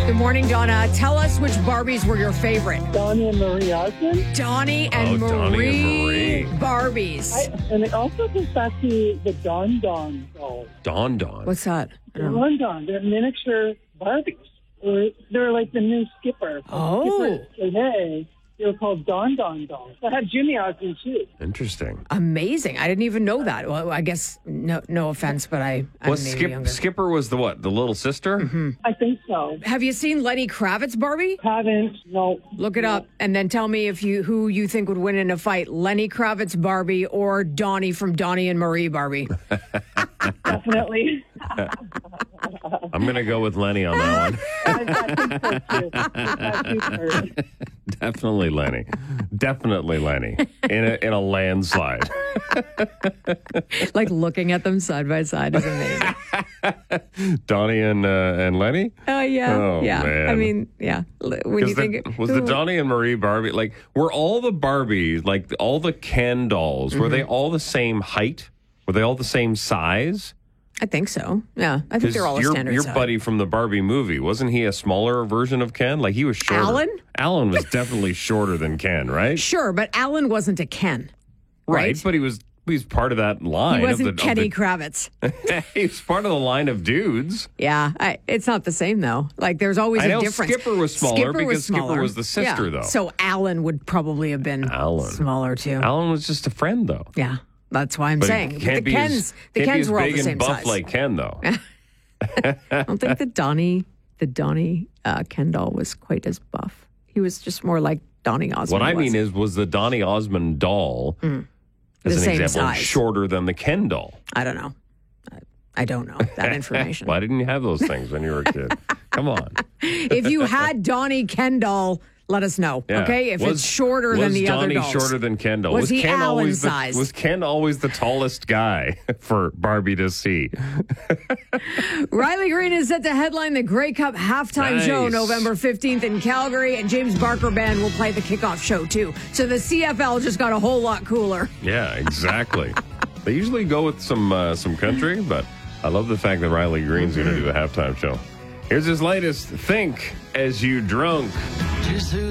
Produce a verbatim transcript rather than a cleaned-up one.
Good morning, Donna. Tell us which Barbies were your favorite. Donnie and Marie Osmond. Donnie and, Oh, Marie, Donnie and Marie. Barbies. I, and it also goes back to the Don Don dolls. Don Don. What's that? I don't know. Don Don. They're miniature Barbies. They're, they're like the new Skipper. Oh. Skipper today. They were called Don Don dolls. I had Jimmy Osmond too. Interesting. Amazing. I didn't even know that. Well, I guess, no no offense, but I, I'm Was maybe Skip, younger. Skipper was the what? The little sister? Mm-hmm. I think so. Have you seen Lenny Kravitz Barbie? Haven't. No. Look it up and then tell me if you who you think would win in a fight, Lenny Kravitz Barbie or Donnie from Donnie and Marie Barbie. Definitely. I'm going to go with Lenny on that one. I, I think so too. I think so. Definitely Lenny. Definitely Lenny. In a, in a landslide. Like looking at them side by side is amazing. Donnie and uh, and Lenny? Oh yeah, Oh, yeah. man. I mean, yeah. L- When you Because think was who- the Donnie and Marie Barbie, like, were all the Barbies, like all the Ken dolls, were Mm-hmm. they all the same height? Were they all the same size? I think so. Yeah, I think Because they're all a your, standard your size. buddy from the Barbie movie, wasn't he a smaller version of Ken? Like, he was shorter. Alan? Alan was definitely shorter than Ken, right? Sure, but Alan wasn't a Ken, Right, right? but he was he was part of that line. He wasn't of the, Kenny of Kravitz. the, he was part of the line of dudes. Yeah, I, it's not the same though. Like there's always I a know difference. Skipper was smaller Skipper because was Skipper smaller. was the sister, Yeah. though. So Alan would probably have been Alan. smaller too. Alan was just a friend, though. Yeah, that's why I'm But saying he But can't the be Kens. as, the can't be Kens as were all big the and same buff size. like Ken, though. I don't think the Donnie, the Donnie uh, Ken doll was quite as buff. He was just more like Donnie Osmond. What I was. mean is, was the Donnie Osmond doll, Mm. as The an same example, size. shorter than the Ken doll? I don't know. I, I don't know that information. Why didn't you have those things when you were a kid? Come on. If you had Donnie Ken doll, let us know. Yeah. Okay, if Was- it's shorter was than the Donnie other dolls. shorter than Ken doll? Was he Ken Alan always the, size? Was Ken always the tallest guy for Barbie to see? Riley Green is set to headline the Grey Cup halftime Nice. show November fifteenth in Calgary, and James Barker Band will play the kickoff show too. So the C F L just got a whole lot cooler. Yeah, exactly. They usually go with some uh, some country, but I love the fact that Riley Green's going to do the halftime show. Here's his latest, Think As You Drunk. Just who